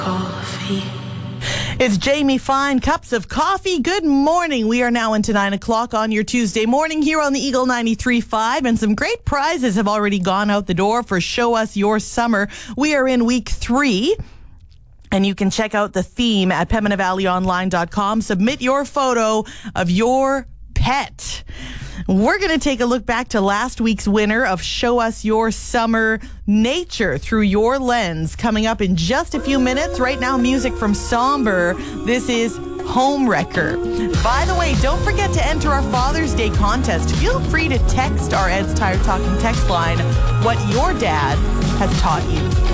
Coffee. It's Jamie Fine, Cups of Coffee. Good morning. We are now into 9 o'clock on your Tuesday morning here on the Eagle 93.5, and some great prizes have already gone out the door for Show Us Your Summer. We are in week 3. And you can check out the theme at PembinaValleyOnline.com. Submit your photo of your pet. We're going to take a look back to last week's winner of Show Us Your Summer Nature Through Your Lens, coming up in just a few minutes. Right now, music from Somber. This is Homewrecker. By the way, don't forget to enter our Father's Day contest. Feel free to text our Ed's Tired Talking text line what your dad has taught you.